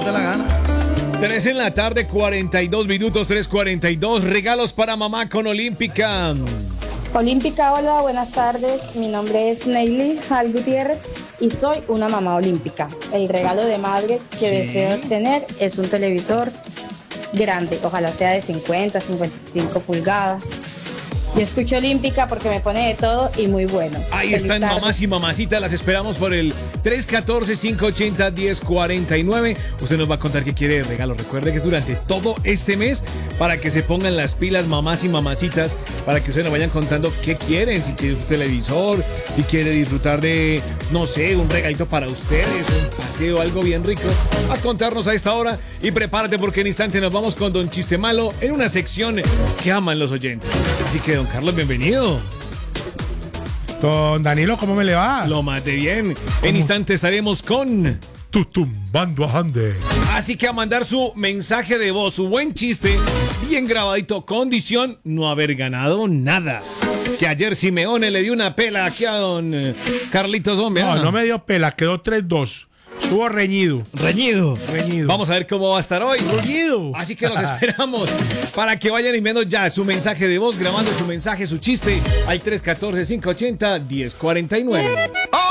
te la gana. 3 en la tarde, 42 minutos, 3:42. Regalos para mamá con Olímpica. Olímpica, hola, buenas tardes. Mi nombre es Neily Hal Gutiérrez y soy una mamá olímpica. El regalo de madre que deseo tener es un televisor grande, ojalá sea de 50, 55 pulgadas. Yo escucho Olímpica porque me pone de todo y muy bueno. Ahí Feliz están tarde. mamás y mamacitas, las esperamos por el 314-580-1049. Usted nos va a contar qué quiere de regalo. Recuerde que es durante todo este mes para que se pongan las pilas mamás y mamacitas, para que ustedes nos vayan contando qué quieren, si quiere su televisor, si quiere disfrutar de, no sé, un regalito para ustedes, un paseo, algo bien rico. A contarnos a esta hora y prepárate porque en instante nos vamos con Don Chiste Malo en una sección que aman los oyentes. Así que, don Carlos, bienvenido. Don Danilo, ¿cómo me le va? Lo más de bien. En instante estaremos con... Tutumbando a Hande. Así que a mandar su mensaje de voz, su buen chiste, bien grabadito, condición no haber ganado nada. Que ayer Simeone le dio una pela aquí a don Carlitos Hombre. No, no me dio pela, quedó 3-2. Estuvo reñido. Reñido. Reñido. Vamos a ver cómo va a estar hoy. Reñido. Así que los esperamos para que vayan enviando ya su mensaje de voz, grabando su mensaje, su chiste al 314-580-1049.